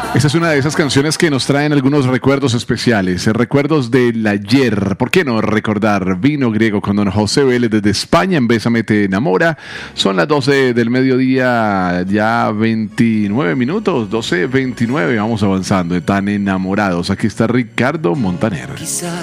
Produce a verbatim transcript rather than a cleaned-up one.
Esa es una de esas canciones que nos traen algunos recuerdos especiales, eh, recuerdos del ayer. ¿Por qué no recordar Vino Griego con don José Vélez desde España en Bésame te enamora? Son las doce del mediodía, ya veintinueve minutos, doce veintinueve, vamos avanzando, tan enamorados. Aquí está Ricardo Montaner.